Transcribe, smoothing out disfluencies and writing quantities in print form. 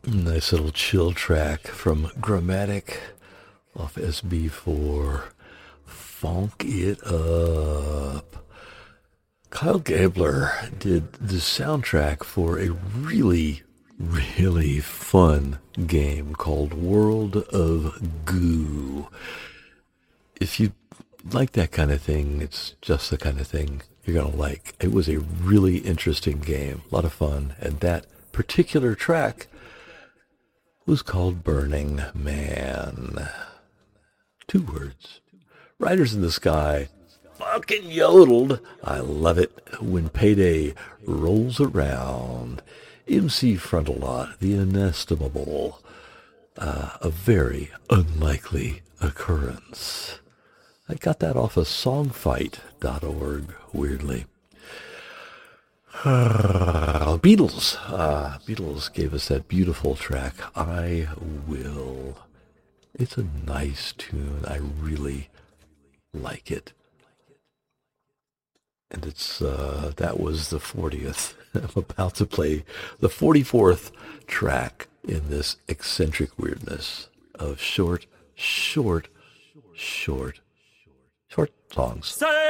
Nice little chill track from Grammatic off SB4. Funk it up. Kyle Gabler did the soundtrack for a really fun game called World of Goo. If you like that kind of thing, it's just the kind of thing you're going to like. It was a really interesting game, a lot of fun, and that particular track was called Burning Man. 2 words. Riders in the Sky fucking yodeled. I love it when payday rolls around. MC Frontalot, the inestimable. A very unlikely occurrence. I got that off of songfight.org, weirdly. Beatles. Beatles gave us that beautiful track, I Will. It's a nice tune. I really like it. And it's that was the 40th. I'm about to play the 44th track in this eccentric weirdness of short songs. Say